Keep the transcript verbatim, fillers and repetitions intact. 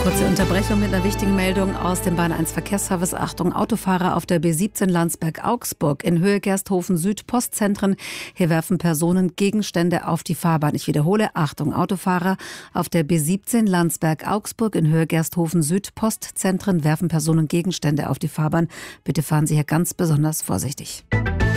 Kurze Unterbrechung mit einer wichtigen Meldung aus dem Bahn eins Verkehrsservice. Achtung, Autofahrer auf der B siebzehn Landsberg-Augsburg in Höhe Gersthofen Süd Postzentren. Hier werfen Personen Gegenstände auf die Fahrbahn. Ich wiederhole, Achtung, Autofahrer auf der B siebzehn Landsberg-Augsburg in Höhe Gersthofen Süd Postzentren werfen Personen Gegenstände auf die Fahrbahn. Bitte fahren Sie hier ganz besonders vorsichtig.